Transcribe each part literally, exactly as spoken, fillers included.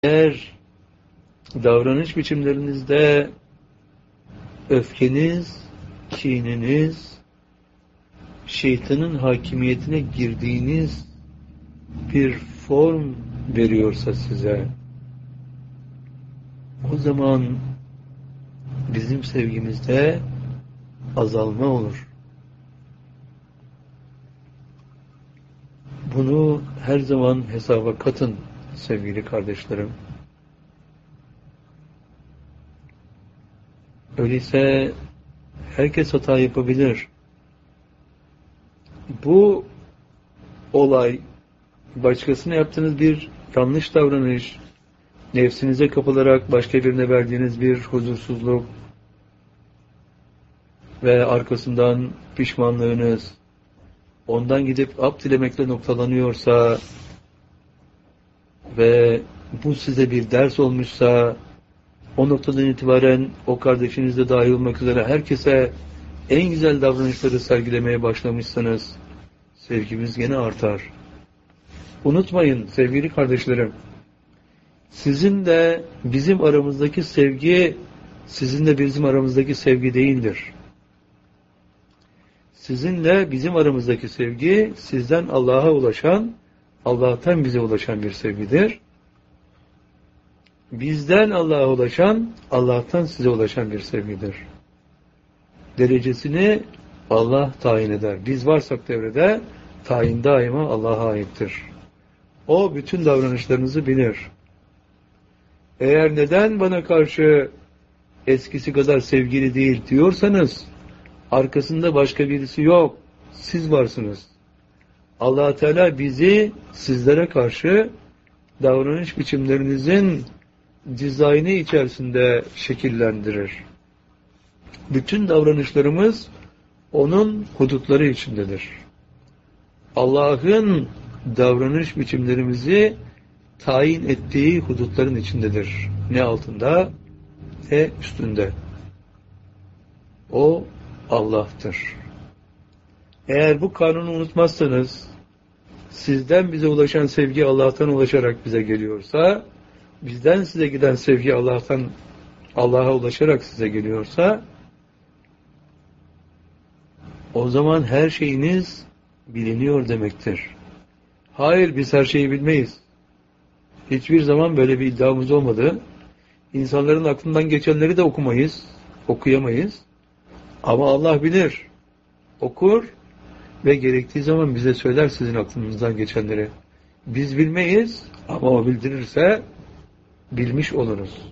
Eğer davranış biçimlerinizde öfkeniz, kininiz, şeytanın hakimiyetine girdiğiniz bir form veriyorsa size, o zaman bizim sevgimizde azalma olur. Bunu her zaman hesaba katın sevgili kardeşlerim. Öyleyse herkes hata yapabilir. Bu olay, başkasına yaptığınız bir yanlış davranış, nefsinize kapılarak başka birine verdiğiniz bir huzursuzluk ve arkasından pişmanlığınız, ondan gidip af dilemekle noktalanıyorsa ve bu size bir ders olmuşsa, o noktadan itibaren o kardeşiniz de dahil olmak üzere herkese en güzel davranışları sergilemeye başlamışsanız, sevgimiz gene artar. Unutmayın sevgili kardeşlerim, sizin de bizim aramızdaki sevgi, sizin de bizim aramızdaki sevgi değildir. Sizinle bizim aramızdaki sevgi, sizden Allah'a ulaşan, Allah'tan bize ulaşan bir sevgidir. Bizden Allah'a ulaşan, Allah'tan size ulaşan bir sevgidir. Derecesini Allah tayin eder. Biz varsak devrede, tayin daima Allah'a aittir. O bütün davranışlarınızı bilir. Eğer neden bana karşı eskisi kadar sevgili değil diyorsanız, arkasında başka birisi yok. Siz varsınız. Allah Teala bizi sizlere karşı davranış biçimlerinizin dizaynı içerisinde şekillendirir. Bütün davranışlarımız onun hudutları içindedir. Allah'ın davranış biçimlerimizi tayin ettiği hudutların içindedir. Ne altında ne üstünde. O Allah'tır. Eğer bu kanunu unutmazsanız, sizden bize ulaşan sevgi Allah'tan ulaşarak bize geliyorsa, bizden size giden sevgi Allah'tan Allah'a ulaşarak size geliyorsa, o zaman her şeyiniz biliniyor demektir. Hayır, biz her şeyi bilmeyiz. Hiçbir zaman böyle bir iddiamız olmadı. İnsanların aklından geçenleri de okumayız, okuyamayız. Ama Allah bilir, okur ve gerektiği zaman bize söyler sizin aklınızdan geçenleri. Biz bilmeyiz ama o bildirirse bilmiş oluruz.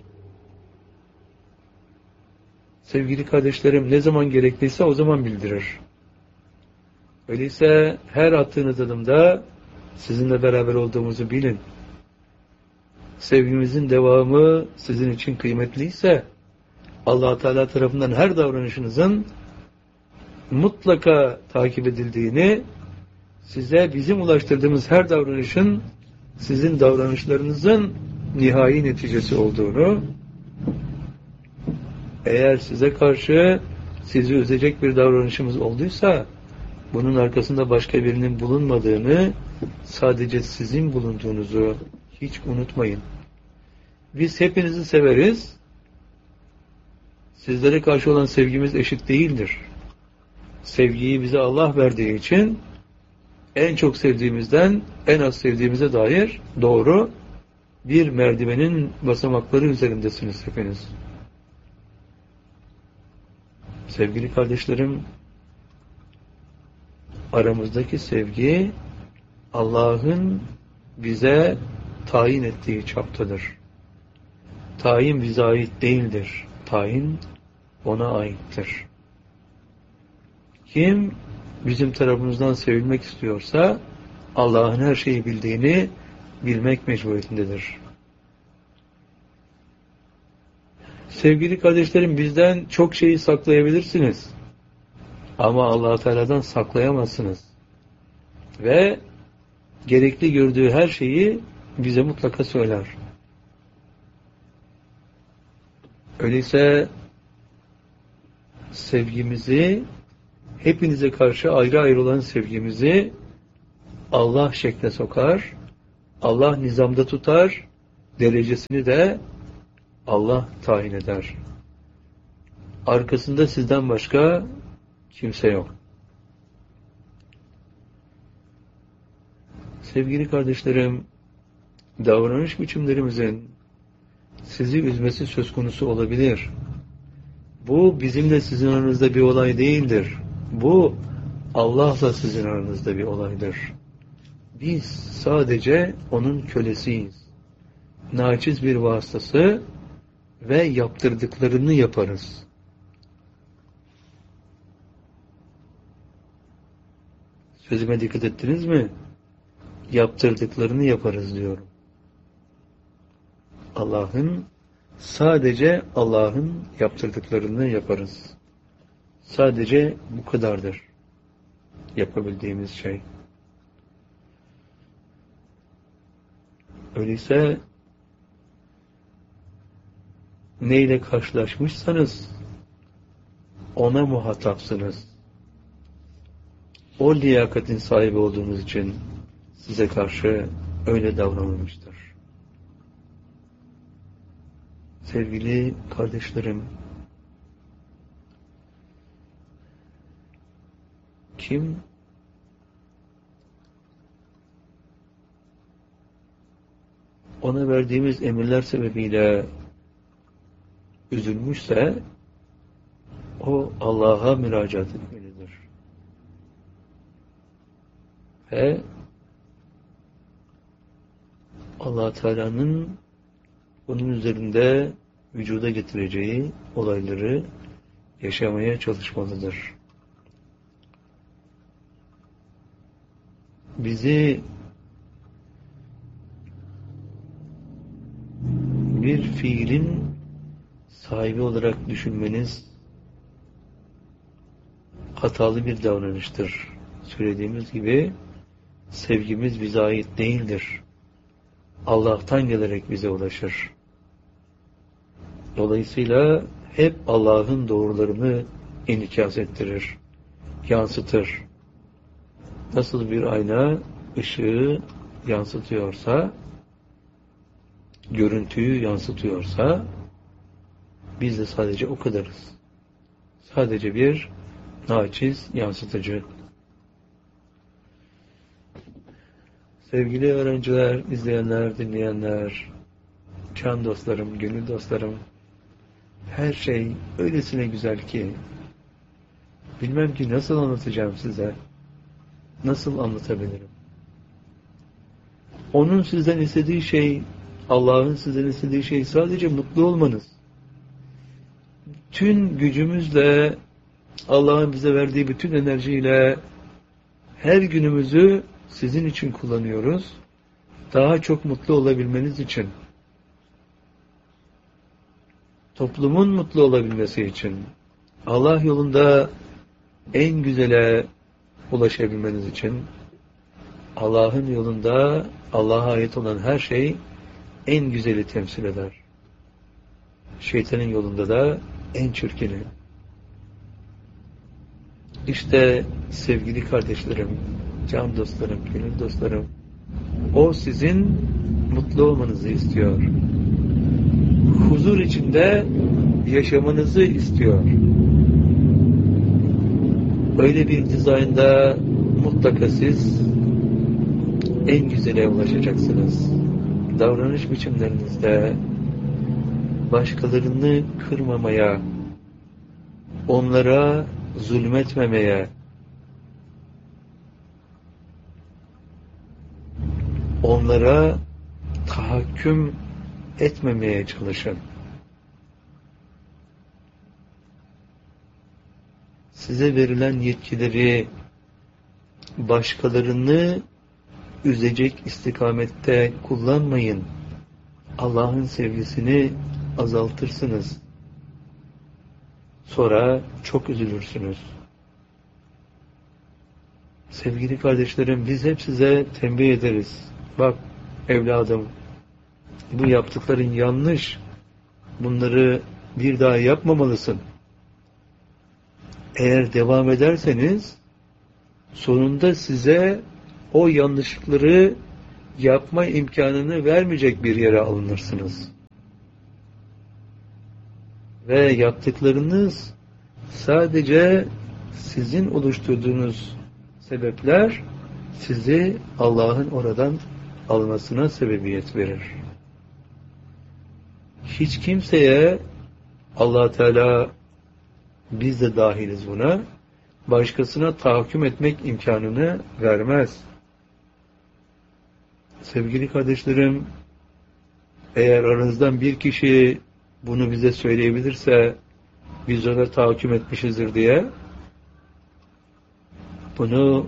Sevgili kardeşlerim, ne zaman gerekliyse o zaman bildirir. Öyleyse her attığınız adımda sizinle beraber olduğumuzu bilin. Sevgimizin devamı sizin için kıymetliyse, Allah Teala tarafından her davranışınızın mutlaka takip edildiğini, size bizim ulaştırdığımız her davranışın sizin davranışlarınızın nihai neticesi olduğunu, eğer size karşı sizi üzecek bir davranışımız olduysa, bunun arkasında başka birinin bulunmadığını, sadece sizin bulunduğunuzu hiç unutmayın. Biz hepinizi severiz. Sizlere karşı olan sevgimiz eşit değildir. Sevgiyi bize Allah verdiği için en çok sevdiğimizden en az sevdiğimize dair doğru bir merdivenin basamakları üzerindesiniz hepiniz. Sevgili kardeşlerim, aramızdaki sevgi Allah'ın bize tayin ettiği çaptadır. Tayin bize ait değildir. Tayin ona aittir. Kim bizim tarafımızdan sevilmek istiyorsa Allah'ın her şeyi bildiğini bilmek mecburiyetindedir. Sevgili kardeşlerim, bizden çok şeyi saklayabilirsiniz. Ama Allah Teala'dan saklayamazsınız. Ve gerekli gördüğü her şeyi bize mutlaka söyler. Öyleyse sevgimizi, hepinize karşı ayrı ayrı olan sevgimizi Allah şekle sokar, Allah nizamda tutar, derecesini de Allah tayin eder. Arkasında sizden başka kimse yok. Sevgili kardeşlerim, davranış biçimlerimizin sizi üzmesi söz konusu olabilir. Bu bizimle sizin aranızda bir olay değildir. Bu Allah'la sizin aranızda bir olaydır. Biz sadece onun kölesiyiz. Naçiz bir vasıtası ve yaptırdıklarını yaparız. Sözüme dikkat ettiniz mi? Yaptırdıklarını yaparız diyorum. Allah'ın, sadece Allah'ın yaptırdıklarını yaparız. Sadece bu kadardır yapabildiğimiz şey. Öyleyse neyle karşılaşmışsanız ona muhatapsınız. O liyakatin sahibi olduğunuz için size karşı öyle davranılmıştır. Sevgili kardeşlerim, kim ona verdiğimiz emirler sebebiyle üzülmüşse o Allah'a müracaat etmelidir. Ve Allah Teala'nın onun üzerinde vücuda getireceği olayları yaşamaya çalışmalıdır. Bizi bir fiilin sahibi olarak düşünmeniz hatalı bir davranıştır. Söylediğimiz gibi sevgimiz bize ait değildir. Allah'tan gelerek bize ulaşır. Dolayısıyla hep Allah'ın doğrularını inikas ettirir, yansıtır. Nasıl bir ayna ışığı yansıtıyorsa, görüntüyü yansıtıyorsa, biz de sadece o kadarız. Sadece bir naçiz yansıtıcı. Sevgili öğrenciler, izleyenler, dinleyenler, can dostlarım, gönül dostlarım, her şey öylesine güzel ki, bilmem ki nasıl anlatacağım size, nasıl anlatabilirim? Onun sizden istediği şey, Allah'ın sizden istediği şey sadece mutlu olmanız. Tüm gücümüzle, Allah'ın bize verdiği bütün enerjiyle her günümüzü sizin için kullanıyoruz. Daha çok mutlu olabilmeniz için. Toplumun mutlu olabilmesi için. Allah yolunda en güzele ulaşabilmeniz için. Allah'ın yolunda Allah'a ait olan her şey en güzeli temsil eder. Şeytanın yolunda da en çirkini. İşte sevgili kardeşlerim, can dostlarım, gönül dostlarım, o sizin mutlu olmanızı istiyor. Huzur içinde yaşamanızı istiyor. Öyle bir dizaynda mutlaka siz en güzele ulaşacaksınız. Davranış biçimlerinizde başkalarını kırmamaya, onlara zulmetmemeye, onlara tahakküm etmemeye çalışın. Size verilen yetkileri başkalarını üzecek istikamette kullanmayın. Allah'ın sevgisini azaltırsınız. Sonra çok üzülürsünüz. Sevgili kardeşlerim, biz hep size tembih ederiz. Bak evladım, bu yaptıkların yanlış. Bunları bir daha yapmamalısın. Eğer devam ederseniz sonunda size o yanlışlıkları yapma imkanını vermeyecek bir yere alınırsınız. Ve yaptıklarınız sadece sizin oluşturduğunuz sebepler sizi Allah'ın oradan almasına sebebiyet verir. Hiç kimseye Allah Teala, biz de dahiliz buna, başkasına tahakküm etmek imkanını vermez. Sevgili kardeşlerim, eğer aranızdan bir kişi bunu bize söyleyebilirse biz ona tahakküm etmişizdir diye, bunu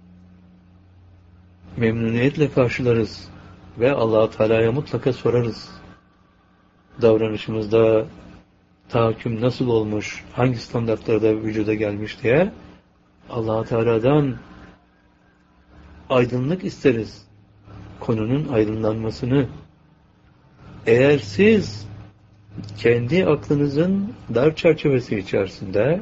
memnuniyetle karşılarız ve Allah Teala'ya mutlaka sorarız. Davranışımızda tahakküm nasıl olmuş, hangi standartlarda vücuda gelmiş diye Allah Teala'dan aydınlık isteriz. Konunun aydınlanmasını. Eğer siz kendi aklınızın dar çerçevesi içerisinde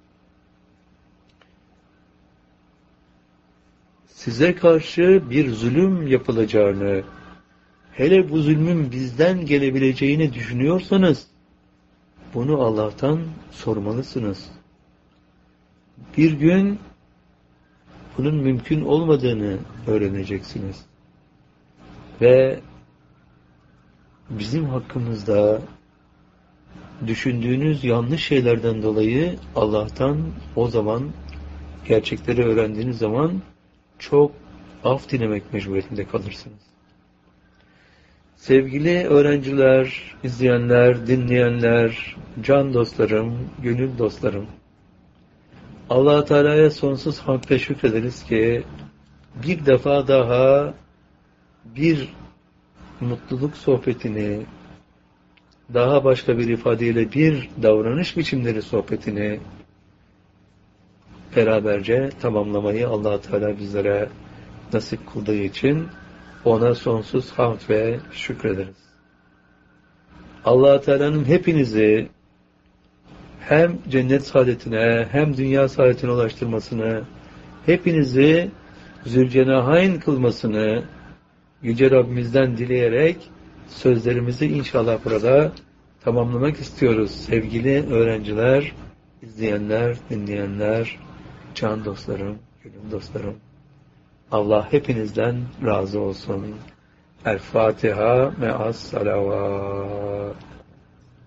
size karşı bir zulüm yapılacağını, hele bu zulmün bizden gelebileceğini düşünüyorsanız, bunu Allah'tan sormalısınız. Bir gün bunun mümkün olmadığını öğreneceksiniz. Ve bizim hakkımızda düşündüğünüz yanlış şeylerden dolayı Allah'tan o zaman, gerçekleri öğrendiğiniz zaman çok af dilemek mecburiyetinde kalırsınız. Sevgili öğrenciler, izleyenler, dinleyenler, can dostlarım, gönül dostlarım, Allah Teala'ya sonsuz hamd ve şükrederiz ki bir defa daha bir mutluluk sohbetini, daha başka bir ifadeyle bir davranış biçimleri sohbetini beraberce tamamlamayı Allah Teala bizlere nasip kıldığı için ona sonsuz hamd ve şükrederiz. Allah Teala'nın hepinizi hem cennet saadetine hem dünya saadetine ulaştırmasını, hepinizi Zülcenahayn kılmasını Yüce Rabbimizden dileyerek sözlerimizi inşallah burada tamamlamak istiyoruz. Sevgili öğrenciler, izleyenler, dinleyenler, can dostlarım, gönül dostlarım. Allah hepinizden razı olsun. El Fatiha me'as salavat.